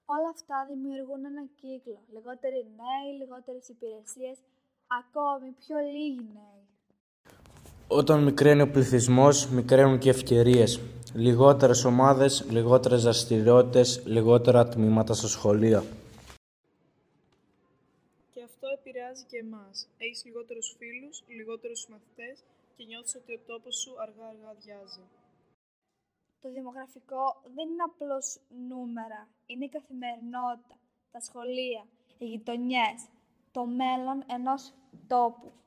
Όλα αυτά δημιουργούν έναν κύκλο. Λιγότεροι νέοι, λιγότερες υπηρεσίες, ακόμη πιο λίγοι νέοι. Όταν μικραίνει ο πληθυσμός, μικραίνουν και ευκαιρίες. Λιγότερες ομάδες, λιγότερες δραστηριότητες, λιγότερα τμήματα στα σχολεία. Και αυτό επηρεάζει και εμάς. Έχεις λιγότερους φίλους, λιγότερους μαθητές και νιώθεις ότι ο τόπος σου αργά-αργά αδειάζει. Το δημογραφικό δεν είναι απλώς νούμερα. Είναι η καθημερινότητα, τα σχολεία, οι γειτονιές, το μέλλον ενός τόπου.